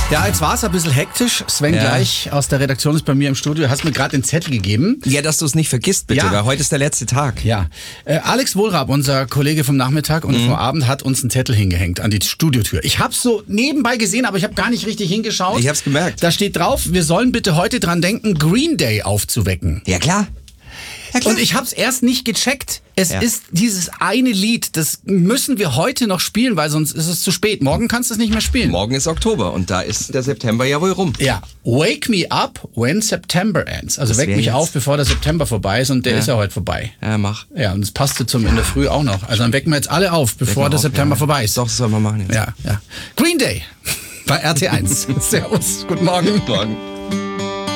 Ja, jetzt war es ein bisschen hektisch. Sven gleich aus der Redaktion ist bei mir im Studio. Hast mir gerade den Zettel gegeben. Ja, dass du es nicht vergisst, bitte, Ja. weil heute ist der letzte Tag. Ja, Alex Wohlrab, unser Kollege vom Nachmittag und vom Abend, hat uns einen Zettel hingehängt an die Studiotür. Ich habe so nebenbei gesehen, aber ich habe gar nicht richtig hingeschaut. Ich hab's gemerkt. Da steht drauf, wir sollen bitte heute dran denken, Green Day aufzuwecken. Ja, klar. Ja, klar. Und ich habe es erst nicht gecheckt. Es Ja. ist dieses eine Lied, das müssen wir heute noch spielen, weil sonst ist es zu spät. Morgen kannst du es nicht mehr spielen. Morgen ist Oktober und da ist der September ja wohl rum. Ja, Wake Me Up When September Ends. Also Das weck wär mich jetzt- auf, bevor der September vorbei ist, und der ist ja heute vorbei. Ja, mach. Ja, und das passte zum in der Früh auch noch. Also dann wecken wir jetzt alle auf, bevor Wecken der auf, September ja. vorbei ist. Doch, das sollen wir machen jetzt. Ja, ja. Green Day bei RT1. Servus, guten Morgen. Morgen.